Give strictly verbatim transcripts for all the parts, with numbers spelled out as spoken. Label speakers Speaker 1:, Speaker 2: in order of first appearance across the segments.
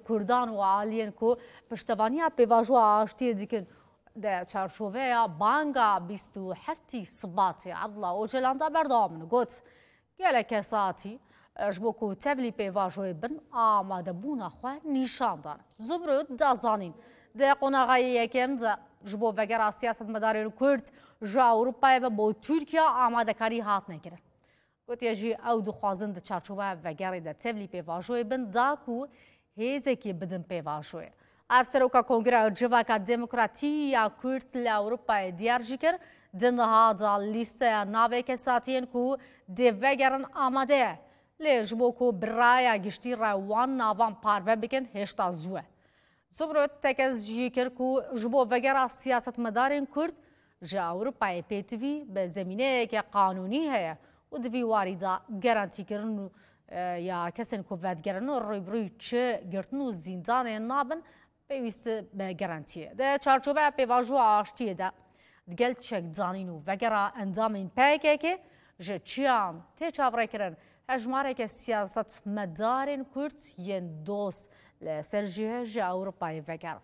Speaker 1: کردان و عالیان کو پشتوانیا پیواژو آشتی دیکن ده چارچوبه بانگا بیست و هفتی صباتی عبدالله اوجلان دا بردامن گوت گله کساتی جبو کو تبلی پیواژوی بن آماده بونا خواه نیشاندان زبرود دا زانین ده قناغای یکم ده جبو وگر سیاست مداری کرد جا اروپای و با ترکیه آماده کاری هات نگیره گوتیه جی او دخوازن ده چارچوبه وگری ده تبلی پیواژوی بن دا کو هیزه که بدن پیواژوی افسروکا کنگره جواکا دموکراتی یا کرد لأوروپای دیار جکر دنها دا لیسته ناوه کساتین کو ده وگرن آماده لیجبو کو برای گشتی روان ناوان پارو بکن هشتا زوه زبرو تکز جیکر کو جبو وگر سیاست مدارین کرد جا اروپای پیتوی به زمینه که قانونی هیا و دوی واریدا گرانتی کرن یا کسین کو ودگرن و روی بروی چه گرتن و زیندان نابن پیوست به گرانتیه ده چارچوبه پیواژو آشتیه ده دگل چک زانین و وگر اندامین پیکه که جا چیان تی چاوره کرن هجماره که سیاست مدارین کرد ین دوست لسرجیه جا اروپای وگر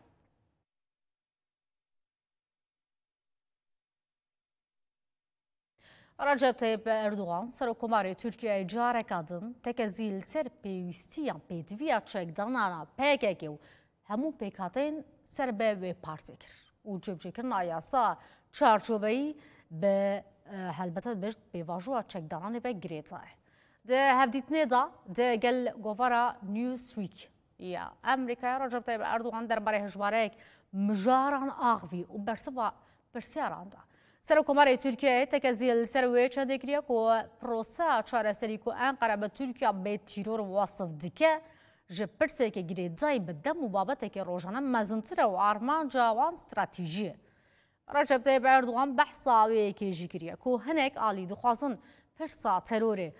Speaker 1: رجب طیب اردوغان سرکوماری ترکیه جاره کدن تکزیل سر پیوستیان پیدویا چک دانانا پیکه که همون پیکاتین سر به وی پارتی کر و جب کرن آیاسا چارچوبهی به هلبته بشت پیواژو چک دانانه به گریتای ده هفدیتنه دا ده گل گوارا نیوزویک یا امریکا رجب طیب اردوغان درباره هجوارک مجاران آغوی و برسوا برسیاران دا سرکوماری ترکیه تکزیل سروی چنده کریه که پروسه چاره سری که انقره به ترکیه به تیرور واصف دیکه جه پرسه که گیره دای بده مبابطه که روشانه مزنتره و آرمان جوان استراتیجیه رجب طیب اردوغان بحثاوی که جی کریه که هنک آلی دخوازن پرسا تروره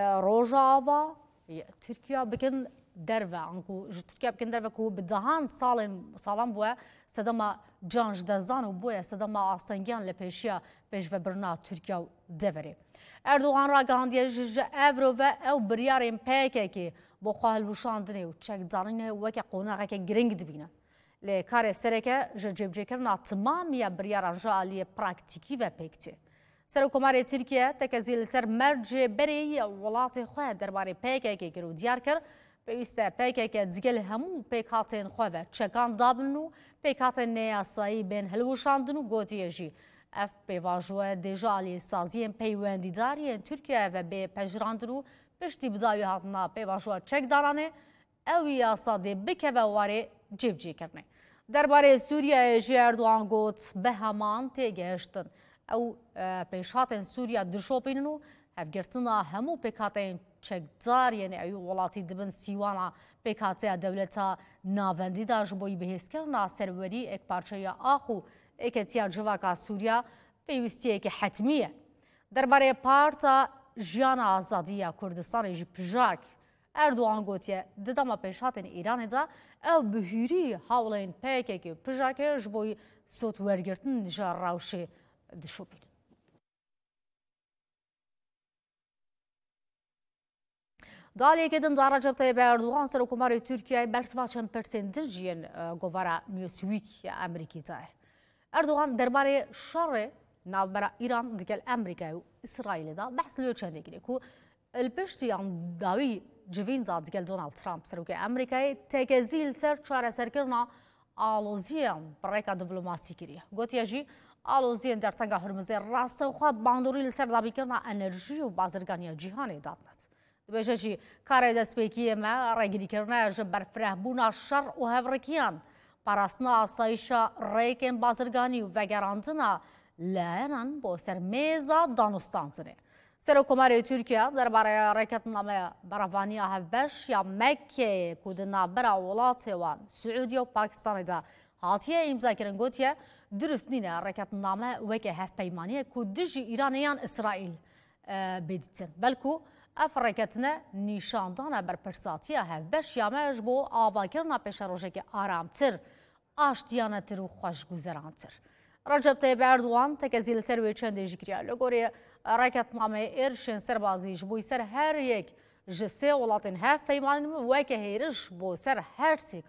Speaker 1: لروجاوا ترکیه بکن دروه انکو ترکیه بکن دروه که بدهان سالن سالان بوه سدما جانج دزان و بوه سدما آستنگیان لپیشیا پیش و برنا ترکیه دوره اردوغان را گاندیه جه ایورو و او بریارین پیکه که با خواهل بوشاندنه و چک دانینه وکه قوناقه که گرنگ دبینه لی کار سرکه جه جب جکرنا تمامی بریاران جالی پراکتیکی و پیکته سرکوماری ترکیه تکزیل سر مرج بری ولات خواه درباره پیکه که گرو دیار کرد پیوسته پیکه که دیگل همو پیکاتین خواه چکان دابنو پیکاتین نیاسایی بین هلوشاندنو گوتیه جی اف پیواژو دیجالی سازیم پیوندیداری ترکیه و به پجراندنو پشتی بداوی هاتنا پیواژو چک دارانه او یاسا دی بکه و واره جیب جی کرنه درباره سوریه جی اردوان گوت به همان تیگهشتن او پیشاتین سوریا درشوپینو هفگرتنا همو پیکاتین چکدار یعنی ایو ولاتی دبن سیوانا پیکاتی دولتا ناوندی دا جبوی بهیس کرنا سروری ایک پارچه آخو ایکتیا جواکا سوریا پیوستی که حتمیه درباره پارتا جیانا آزادی کردستان جی پجاک اردوان گوتیه ددما پیشاتین ایران دا او بهیری حاولین پیکه که پجاک جبوی سوت ورگرتن جا راوشه دشوپین دالیه که دن داره رجب طیب اردوغان سرکوماری ترکیه برسوا چند پرسنتر جین گوارا نیوزویک یا امریکی تای اردوغان درباره شر ناوبرا ایران دیگل امریکا و اسرائیل دا بحث لیو چنده گیره که الپشتیان داوی جوین زاد دیگل دونالد ترامپ سروکه امریکای تکزیل سر چاره سرکرنا آلوزیان برایکا دیپلماسی گیریه گوتیه جی آلوزیان در تنگا هرمزه راست و خواب باندوری لسر دابی کرنا انرژی و بازرگانی جیهانی دادند بشه چی کار دست پیکی ما رگیری کرنا جب برفره بونا شر و هفرکیان پراسنا آسایشا ریکن بازرگانی و وگراندنا لعنن با سر میزا دانستانزنه سرکوماری ترکیه درباره رکت نامه برافانی هفبش یا مکه کودنا برا ولات وان سعودی و پاکستان دا هاتیه امضا کردن گوتیه درست نینه رکت نامه وکه هف پیمانیه کودج ایرانیان اسرائیل بدیتن بلکو افرکتنه نیشاندانه بر پرساتیه هفبش یا مج بو آواکرنا پیش روشه که آرامتر آشتیانه تر و خوشگذرانتر رجب طیب اردوان تکزیل سروی چنده جکریه لگوری رکت نامه ارشن سربازیش بوی سر هر یک جسه ولاتن هف پیمان وکه هیرش بو سر هر سیک